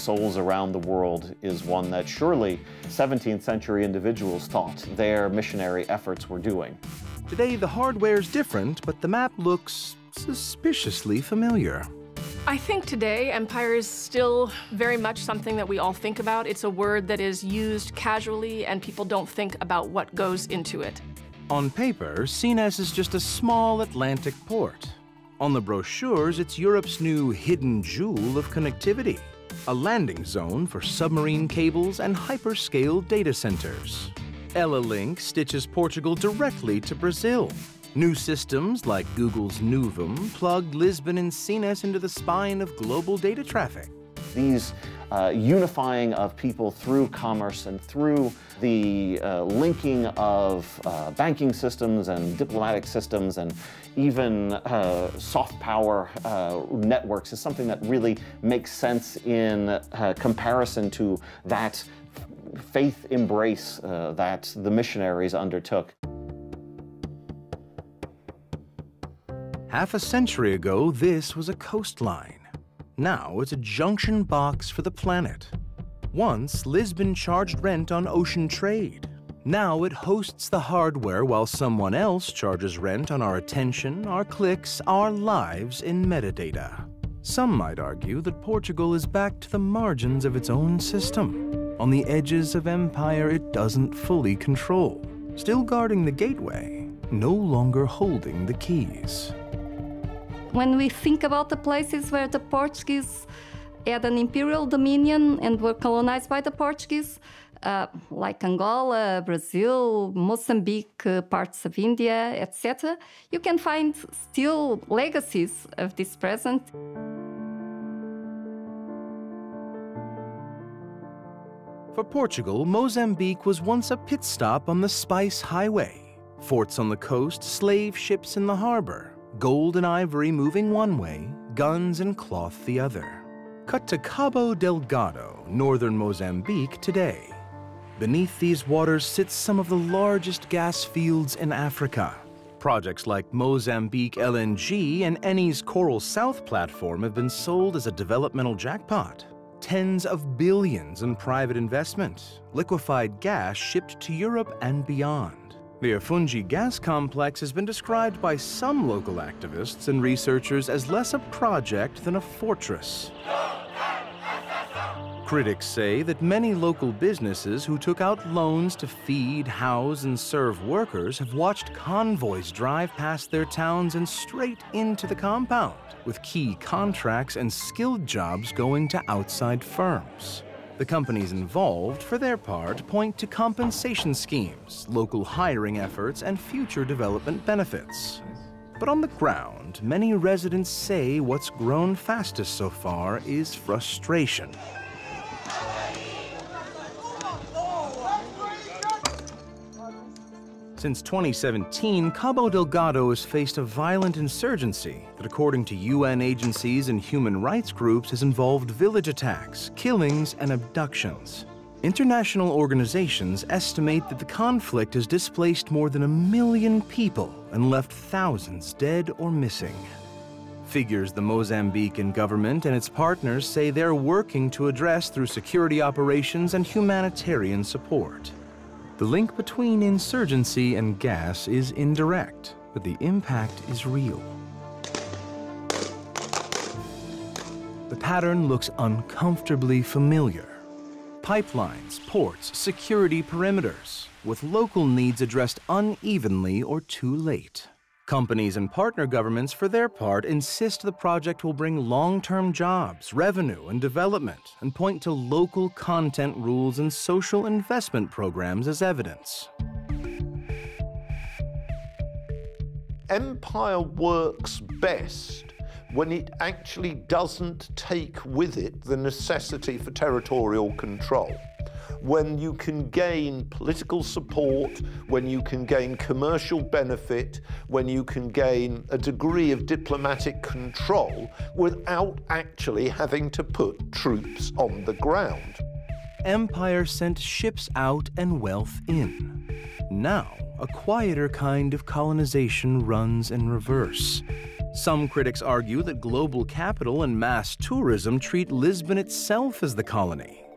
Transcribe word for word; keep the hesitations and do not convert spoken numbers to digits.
souls around the world is one that surely seventeenth century individuals thought their missionary efforts were doing. Today, the hardware's different, but the map looks suspiciously familiar. I think today empire is still very much something that we all think about. It's a word that is used casually and people don't think about what goes into it. On paper, Sines is just a small Atlantic port. On the brochures, it's Europe's new hidden jewel of connectivity, a landing zone for submarine cables and hyperscale data centers. Ela-Link stitches Portugal directly to Brazil. New systems like Google's Nuvum plugged Lisbon and Sines into the spine of global data traffic. These uh, unifying of people through commerce and through the uh, linking of uh, banking systems and diplomatic systems and even uh, soft power uh, networks is something that really makes sense in uh, comparison to that faith embrace uh, that the missionaries undertook. Half a century ago, this was a coastline. Now it's a junction box for the planet. Once, Lisbon charged rent on ocean trade. Now it hosts the hardware while someone else charges rent on our attention, our clicks, our lives in metadata. Some might argue that Portugal is back to the margins of its own system, on the edges of empire it doesn't fully control, still guarding the gateway, no longer holding the keys. When we think about the places where the Portuguese had an imperial dominion and were colonized by the Portuguese, uh, like Angola, Brazil, Mozambique, uh, parts of India, et cetera, you can find still legacies of this present. For Portugal, Mozambique was once a pit stop on the Spice Highway. Forts on the coast, slave ships in the harbor, gold and ivory moving one way, guns and cloth the other. Cut to Cabo Delgado, northern Mozambique today. Beneath these waters sits some of the largest gas fields in Africa. Projects like Mozambique L N G and Eni's Coral South platform have been sold as a developmental jackpot. Tens of billions in private investment, liquefied gas shipped to Europe and beyond. The Afungi gas complex has been described by some local activists and researchers as less a project than a fortress. Critics say that many local businesses who took out loans to feed, house, and serve workers have watched convoys drive past their towns and straight into the compound, with key contracts and skilled jobs going to outside firms. The companies involved, for their part, point to compensation schemes, local hiring efforts, and future development benefits. But on the ground, many residents say what's grown fastest so far is frustration. Since twenty seventeen, Cabo Delgado has faced a violent insurgency that, according to U N agencies and human rights groups, has involved village attacks, killings, and abductions. International organizations estimate that the conflict has displaced more than a million people and left thousands dead or missing. Figures the Mozambican government and its partners say they're working to address through security operations and humanitarian support. The link between insurgency and gas is indirect, but the impact is real. The pattern looks uncomfortably familiar. Pipelines, ports, security perimeters, with local needs addressed unevenly or too late. Companies and partner governments, for their part, insist the project will bring long-term jobs, revenue, and development, and point to local content rules and social investment programs as evidence. Empire works best when it actually doesn't take with it the necessity for territorial control. When you can gain political support, when you can gain commercial benefit, when you can gain a degree of diplomatic control without actually having to put troops on the ground. Empire sent ships out and wealth in. Now, a quieter kind of colonization runs in reverse. Some critics argue that global capital and mass tourism treat Lisbon itself as the colony.